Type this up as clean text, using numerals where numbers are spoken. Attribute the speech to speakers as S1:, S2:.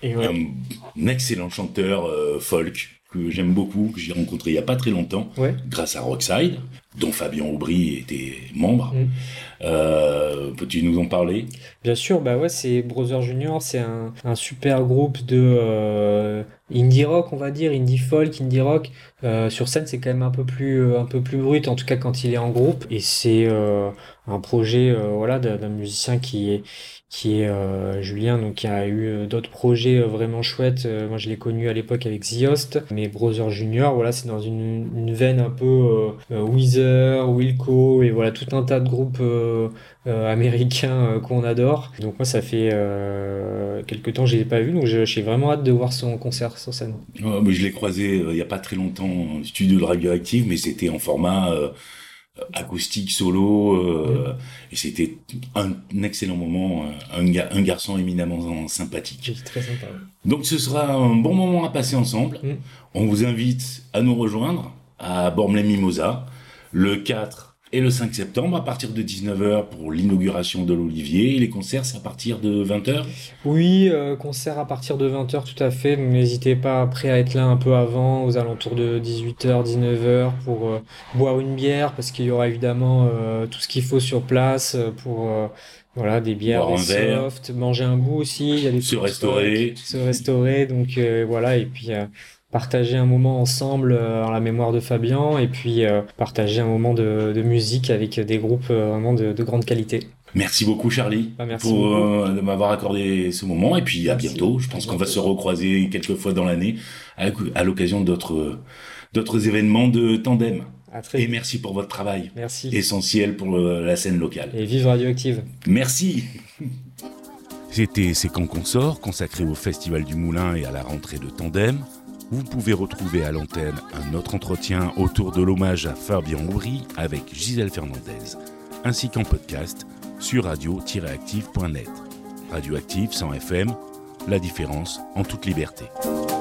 S1: Et ouais.
S2: Un excellent chanteur folk que j'aime beaucoup, que j'ai rencontré il y a pas très longtemps, grâce à Rockside, dont Fabien Aubry était membre. Peux-tu nous en parler ?
S1: Bien sûr, bah ouais, c'est Brother Junior, c'est un super groupe de indie rock, on va dire, indie folk, indie rock. Sur scène, c'est quand même un peu plus brut, en tout cas quand il est en groupe. Et c'est un projet, voilà, d'un musicien qui est Julien, donc qui a eu d'autres projets vraiment chouettes. Moi, je l'ai connu à l'époque avec The Host, mais Brother Junior, voilà, c'est dans une veine un peu Weezer, Wilco, et voilà, tout un tas de groupes américain qu'on adore. Donc moi ça fait quelques temps que je l'ai pas vu, donc j'ai vraiment hâte de voir son concert sur scène.
S2: Mais je l'ai croisé il y a pas très longtemps au studio de Radioactive, mais c'était en format acoustique solo et c'était un excellent moment, un garçon éminemment sympathique.
S1: C'est très sympa. Ouais.
S2: Donc ce sera un bon moment à passer ensemble. On vous invite à nous rejoindre à Bormes-les-Mimosas le 4 et le 5 septembre à partir de 19h pour l'inauguration de l'Olivier. Les concerts, c'est à partir de 20h ?
S1: Oui, concert à partir de 20h tout à fait. N'hésitez pas après à être là un peu avant, aux alentours de 18h, 19h pour boire une bière parce qu'il y aura évidemment tout ce qu'il faut sur place pour voilà, des bières,
S2: boire
S1: des softs, manger un bout aussi, il y a des
S2: se restaurer.
S1: Se restaurer, donc voilà, et puis partager un moment ensemble en la mémoire de Fabien et puis partager un moment de musique avec des groupes vraiment de grande qualité.
S2: Merci beaucoup Charlie
S1: pour
S2: de m'avoir accordé ce moment et puis à bientôt. Je pense qu'on va se recroiser quelques fois dans l'année à l'occasion d'autres événements de tandem. Et merci pour votre travail.
S1: Merci.
S2: Essentiel pour la scène locale.
S1: Et vive Radioactive.
S2: Merci. C'était C'est quand qu'on sort, consacré au Festival du Moulin et à la rentrée de Tandem. Vous pouvez retrouver à l'antenne un autre entretien autour de l'hommage à Fabien Aubry avec Gisèle Fernandez, ainsi qu'en podcast sur radio-active.net. Radioactive sans FM, la différence en toute liberté.